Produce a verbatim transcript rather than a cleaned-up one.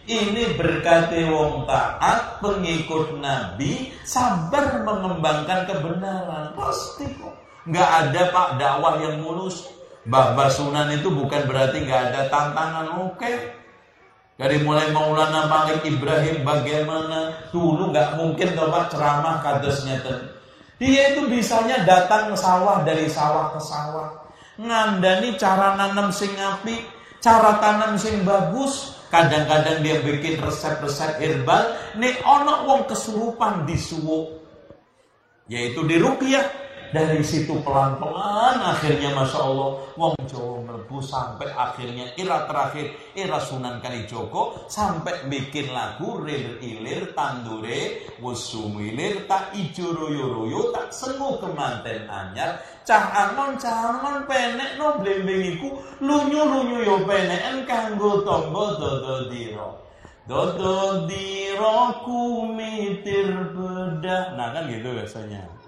Ini berkati wong taat, pengikut Nabi, sabar mengembangkan kebenaran. Pasti kok. Nggak ada Pak dakwah yang mulus. Mbah Basunan itu bukan berarti nggak ada tantangan. Oke. Dari mulai Maulana Malik Ibrahim bagaimana dulu nggak mungkin tuh Pak ceramah kadesnya tuh. Dia itu bisanya datang ke sawah, dari sawah ke sawah, ngandani cara nanam sing apik, cara tanam sing bagus. Kadang-kadang dia bikin resep-resep herbal. Nih ono wong kesurupan disuwuk, yaitu di ruqyah. Dari situ pelan-pelan akhirnya Masya Allah wong Jawa mlebu sampai akhirnya era terakhir era Sunan Kalijogo sampai bikin lagu rir ilir tandure wesumilir tak ijo royo-royo tak sengu kemanten anyar cah anon cah anon penek no blembengiku lunyu-lunyu yo peneken kanggo tombo dodo diro dodo diro kumitir bedah. Nah kan gitu biasanya.